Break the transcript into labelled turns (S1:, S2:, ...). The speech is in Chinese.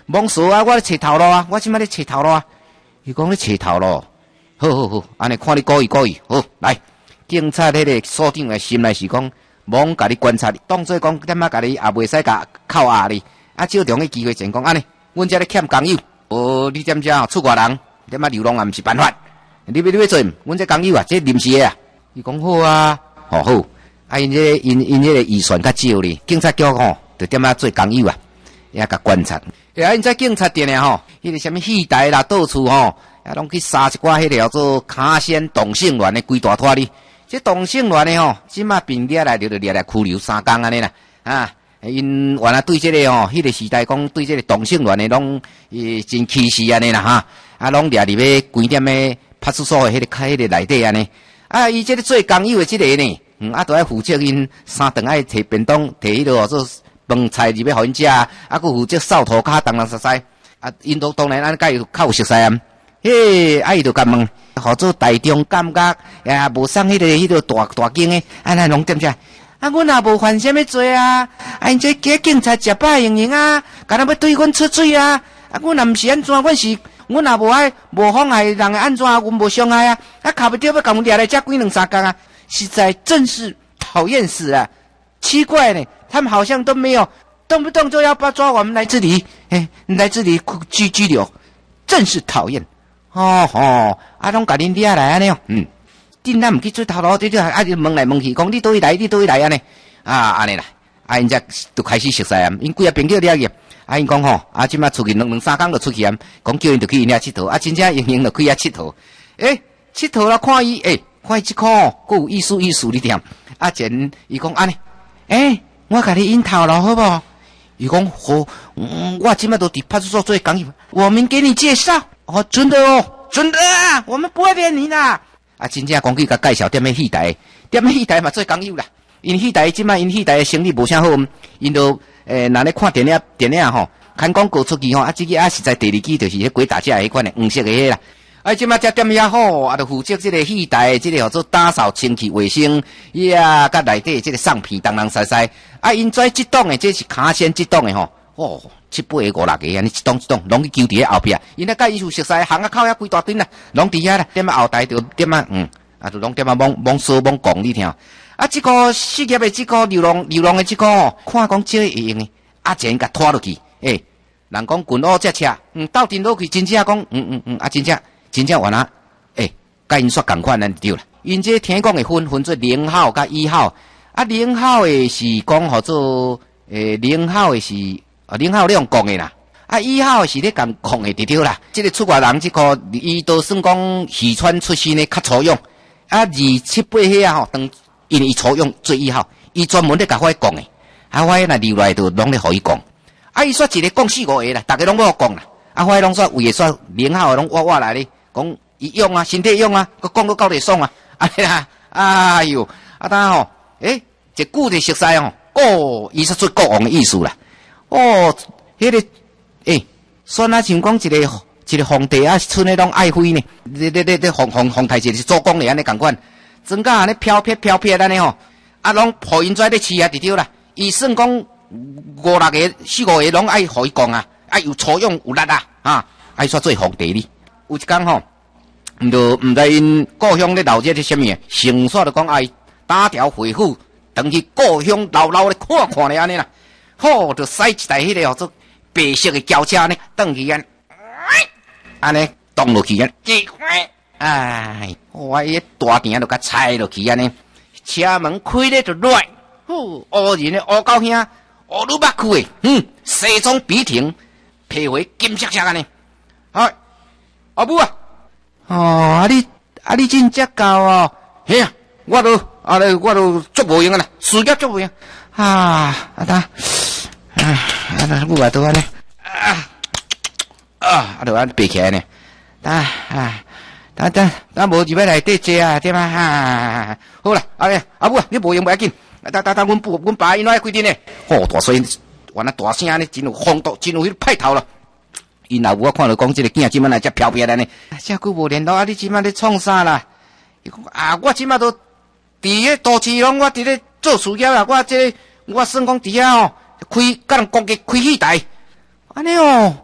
S1: 蒙叔啊，我咧找头路啊，我即摆咧找头路啊。伊讲咧找头路，好，安尼看你故意，好来。警察迄个所长的心内是讲，罔甲你观察你，当做讲点仔甲你也袂使甲扣押你，少中个机会前讲安尼，阮遮咧欠工友，你点遮出外人，点仔流浪也毋是办法。你要做，阮这工友啊，这临时的啊。伊讲好啊，好，因迄个预算较少哩，警察局就点仔做工友啊，也甲观察。因在警察店吼，迄个什么戏台啦，到处也拢去杀一寡迄个叫做卡仙同性恋的规大拖哩。这同性恋的即马并掠来就掠来拘留3天安尼啦，因原来对这个迄个时代讲对这个同性恋的拢真歧视安尼啦拢掠入咧规点的派出所的迄个内底安尼，伊这个做工友的这个呢，都要负责因3顿爱摕便当摕迄个做饭菜入要互因食，佫负责扫涂骹当实在，因都当然安甲伊较有熟悉啊。伊就甲问，互做大众感觉也无送迄个大间的，安尼拢点遮？阮也无犯什么罪啊！因这警察食饱用啊，敢若要对阮出水啊！阮也毋是安怎，阮也无妨害人安怎，阮无伤害啊！卡不着要甲阮掠来遮几2-3天啊！实在真是讨厌死了！奇怪呢，他们好像都没有动不动就要抓我们来这里，来这里拘留，真是讨厌！拢甲恁掠来安尼顶咱毋去做头路，就问来问去，讲你倒位来安尼，安尼啦，因则就开始熟悉啊，因几朋友掠去，因讲即摆出去2-3天就出去啊，讲叫因就去因遐佚佗，真正用就去遐佚佗，佚佗啦，看伊即个够有意思你听，前伊讲安尼，我甲你引头路好无？伊讲好，我即摆都伫派出所做工友，我们给你介绍。真的啊，我们不会骗你的。真正讲去甲介绍点咩戏台嘛做工友啦。因戏台即摆因戏台的生意无啥好，因都若咧看电影看广告出去即个实在第2季就是迄鬼打架迄款的黄色的迄啦。即摆遮店也好，就负责即个戏台即个叫做打扫清气卫生，甲内底即个送片当实在。因在即档的这是卡仙即档的7、8个、5、6个安尼一栋拢去揪伫咧后壁，因甲伊有熟悉巷口遐规大堆啦，拢伫遐啦，点后台就点就拢点懵说懵讲你听。即个失业的即个流浪的即个看讲这会用的，前甲拖落去，人讲滚乌只车，斗阵落去真正讲，真正原来，甲因说共款咱对啦。因这听讲会分做0号甲1号，0号的是讲号做0号的是。0号你用讲的啦，1号是咧讲讲的对啦。这个出外人伊都算讲四川出身的较粗勇，2、7、8遐当因伊粗勇做1号，伊专门咧甲我讲的，我若留来就拢咧互伊讲。伊说一个讲4、5个啦，大家拢要讲啦。我拢说为说0号拢我来咧讲伊用啊，身体用啊，佮讲到够得爽啊，安尼啦。哎呦，当一句就熟悉伊说出国王的意思啦。迄个算像讲一个皇帝村咧拢爱妃呢，咧皇太子是做工咧安尼共款，真甲安尼飘撇安尼拢互因跩咧饲啊，对啦。伊算讲5、6个、4、5个拢爱互伊讲啊，有粗勇有力啊，爱煞做皇帝哩。有一天就毋知因故乡咧闹这什么，成煞就讲打条回府，等去故乡老咧看咧安尼啦。就驶一台迄个叫做白色的轿车呢，转去安尼动落去我伊大店就甲踩落去安尼，车门开咧就乱，乌人的乌高兄，乌鲁巴区的，西装笔挺，皮肤金闪闪安尼，阿母你真正高嘿啊，我都足无用啊啦，事业足无用母都安尼就安爬起来呢，等无入来内底坐啊，对吗？好啦，阿母你无用不要紧，等阮爸因爱规定呢，大声，原来大声呢，真有风度，真有迄个派头了。因老母我看到讲这个囝即摆来遮飘飘安尼，遮久无联络你即摆咧创啥啦？伊讲我即摆都伫咧都市拢，我伫咧做事业啦，我算讲伫遐甲人攻击开戏台，安尼